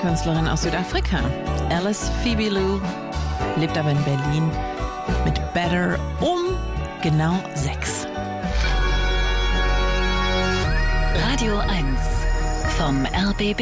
Künstlerin aus Südafrika. Alice Phoebe Lou lebt aber in Berlin mit Better um genau 6. Radio 1 vom RBB.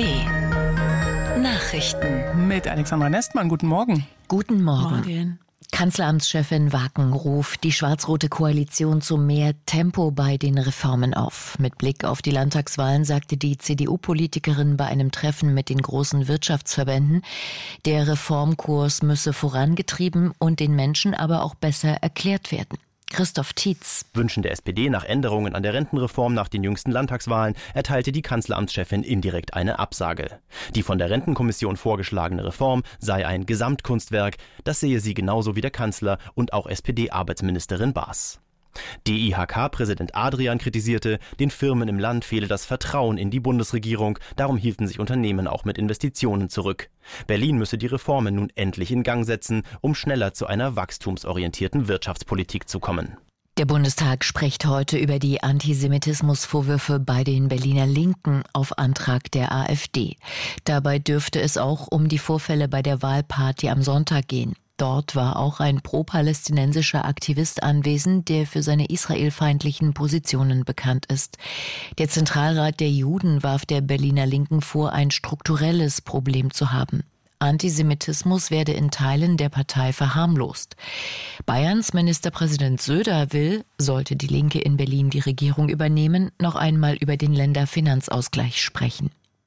Nachrichten. Mit Alexandra Nestmann. Guten Morgen. Guten Morgen. Morgen. Kanzleramtschefin Wacken ruft die schwarz-rote Koalition zu mehr Tempo bei den Reformen auf. Mit Blick auf die Landtagswahlen sagte die CDU-Politikerin bei einem Treffen mit den großen Wirtschaftsverbänden, der Reformkurs müsse vorangetrieben und den Menschen aber auch besser erklärt werden. Christoph Tietz. Wünschen der SPD nach Änderungen an der Rentenreform nach den jüngsten Landtagswahlen erteilte die Kanzleramtschefin indirekt eine Absage. Die von der Rentenkommission vorgeschlagene Reform sei ein Gesamtkunstwerk, das sehe sie genauso wie der Kanzler und auch SPD-Arbeitsministerin Baas. DIHK-Präsident Adrian kritisierte, den Firmen im Land fehle das Vertrauen in die Bundesregierung, darum hielten sich Unternehmen auch mit Investitionen zurück. Berlin müsse die Reformen nun endlich in Gang setzen, um schneller zu einer wachstumsorientierten Wirtschaftspolitik zu kommen. Der Bundestag spricht heute über die Antisemitismusvorwürfe bei den Berliner Linken auf Antrag der AfD. Dabei dürfte es auch um die Vorfälle bei der Wahlparty am Sonntag gehen. Dort war auch ein pro-palästinensischer Aktivist anwesend, der für seine israelfeindlichen Positionen bekannt ist. Der Zentralrat der Juden warf der Berliner Linken vor, ein strukturelles Problem zu haben. Antisemitismus werde in Teilen der Partei verharmlost. Bayerns Ministerpräsident Söder will, sollte die Linke in Berlin die Regierung übernehmen, noch einmal über den Länderfinanzausgleich sprechen.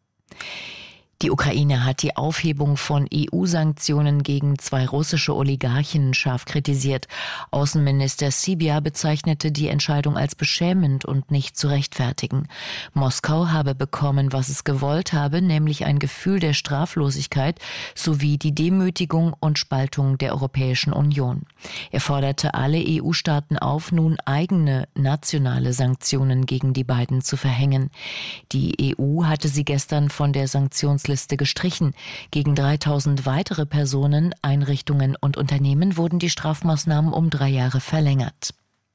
Die Ukraine hat die Aufhebung von EU-Sanktionen gegen 2 russische Oligarchen scharf kritisiert. Außenminister Sybiha bezeichnete die Entscheidung als beschämend und nicht zu rechtfertigen. Moskau habe bekommen, was es gewollt habe, nämlich ein Gefühl der Straflosigkeit sowie die Demütigung und Spaltung der Europäischen Union. Er forderte alle EU-Staaten auf, nun eigene nationale Sanktionen gegen die beiden zu verhängen. Die EU hatte sie gestern von der Sanktionsliste gestrichen. Gegen 3000 weitere Personen, Einrichtungen und Unternehmen wurden die Strafmaßnahmen um 3 Jahre verlängert.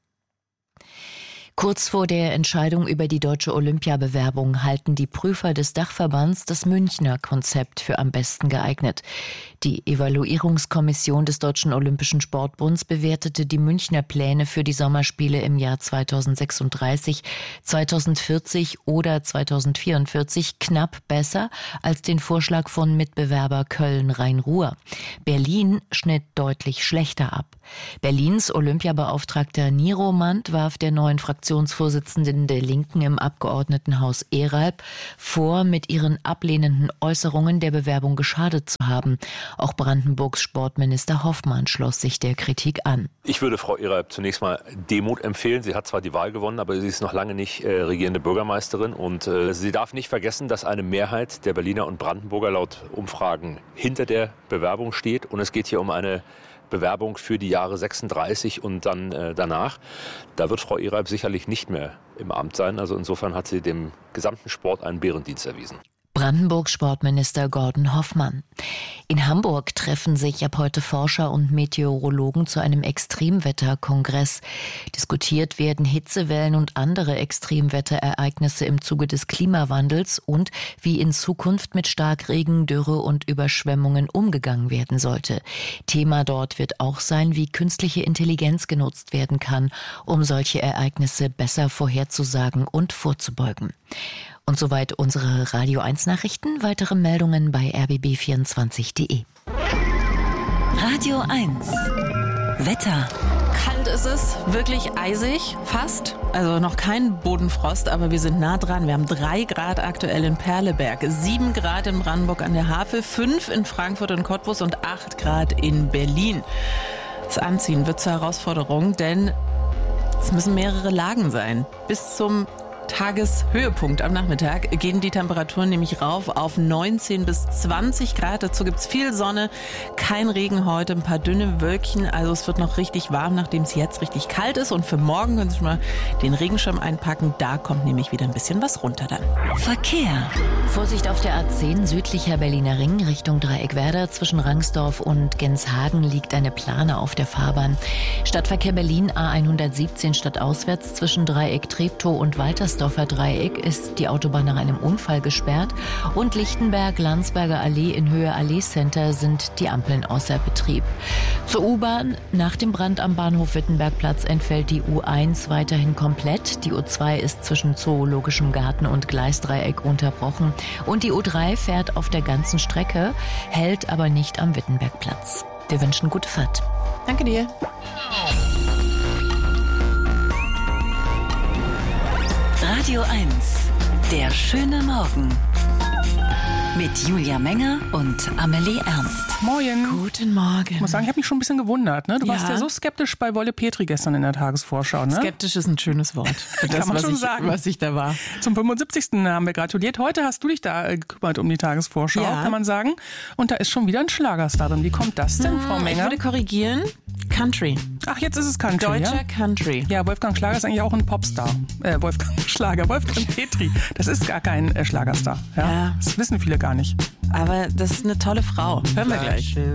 Kurz vor der Entscheidung über die deutsche Olympiabewerbung halten die Prüfer des Dachverbands das Münchner Konzept für am besten geeignet. Die Evaluierungskommission des Deutschen Olympischen Sportbunds bewertete die Münchner Pläne für die Sommerspiele im Jahr 2036, 2040 oder 2044 knapp besser als den Vorschlag von Mitbewerber Köln-Rhein-Ruhr. Berlin schnitt deutlich schlechter ab. Berlins Olympiabeauftragter Niromand warf der neuen Fraktionsvorsitzenden der Linken im Abgeordnetenhaus Eralb vor, mit ihren ablehnenden Äußerungen der Bewerbung geschadet zu haben. Auch Brandenburgs Sportminister Hoffmann schloss sich der Kritik an. Ich würde Frau Eralb zunächst mal Demut empfehlen. Sie hat zwar die Wahl gewonnen, aber sie ist noch lange nicht regierende Bürgermeisterin. Und sie darf nicht vergessen, dass eine Mehrheit der Berliner und Brandenburger laut Umfragen hinter der Bewerbung steht. Und es geht hier um eine Bewerbung für die Jahre 36 und dann danach. Da wird Frau Eralb sicherlich nicht mehr im Amt sein. Also insofern hat sie dem gesamten Sport einen Bärendienst erwiesen. Brandenburgs Sportminister Gordon Hoffmann. In Hamburg treffen sich ab heute Forscher und Meteorologen zu einem Extremwetterkongress. Diskutiert werden Hitzewellen und andere Extremwetterereignisse im Zuge des Klimawandels und wie in Zukunft mit Starkregen, Dürre und Überschwemmungen umgegangen werden sollte. Thema dort wird auch sein, wie künstliche Intelligenz genutzt werden kann, um solche Ereignisse besser vorherzusagen und vorzubeugen. Und soweit unsere Radio 1 Nachrichten. Weitere Meldungen bei rbb24.de. Radio 1 Wetter. Kalt ist es, wirklich eisig, fast. Also noch kein Bodenfrost, aber wir sind nah dran. Wir haben 3 Grad aktuell in Perleberg, 7 Grad in Brandenburg an der Havel, 5 in Frankfurt und Cottbus und 8 Grad in Berlin. Das Anziehen wird zur Herausforderung, denn es müssen mehrere Lagen sein. Bis zum Tageshöhepunkt am Nachmittag gehen die Temperaturen nämlich rauf auf 19 bis 20 Grad. Dazu gibt es viel Sonne, kein Regen heute, ein paar dünne Wölkchen. Also es wird noch richtig warm, nachdem es jetzt richtig kalt ist. Und für morgen können Sie schon mal den Regenschirm einpacken. Da kommt nämlich wieder ein bisschen was runter dann. Verkehr. Vorsicht auf der A10 südlicher Berliner Ring Richtung Dreieckwerder. Zwischen Rangsdorf und Genshagen liegt eine Plane auf der Fahrbahn. Stadtverkehr Berlin A117 stadtauswärts zwischen Dreieck Treptow und Waltersdorf Wilmersdorfer Dreieck ist die Autobahn nach einem Unfall gesperrt und Lichtenberg-Landsberger Allee in Höhe Allee Center sind die Ampeln außer Betrieb. Zur U-Bahn: nach dem Brand am Bahnhof Wittenbergplatz entfällt die U1 weiterhin komplett. Die U2 ist zwischen Zoologischem Garten und Gleisdreieck unterbrochen und die U3 fährt auf der ganzen Strecke, hält aber nicht am Wittenbergplatz. Wir wünschen gute Fahrt. Danke dir. Radio 1, der schöne Morgen. Mit Julia Menger und Amelie Ernst. Moin. Guten Morgen. Ich muss sagen, ich habe mich schon ein bisschen gewundert. Ne? Du warst ja so skeptisch bei Wolle Petri gestern in der Tagesvorschau. Ne? Skeptisch ist ein schönes Wort für das, Kann man schon sagen. Was ich da war. Zum 75. haben wir gratuliert. Heute hast du dich da gekümmert um die Tagesvorschau, kann man sagen. Und da ist schon wieder ein Schlagerstar drin. Wie kommt das denn, Frau Menger? Ich würde korrigieren. Country. Ach, jetzt ist es Country, Deutscher Country. Ja, Wolfgang Schlager ist eigentlich auch ein Popstar. Wolfgang Petri. Das ist gar kein Schlagerstar. Ja? Das wissen viele gar nicht. Aber das ist eine tolle Frau. Hören wir gleich.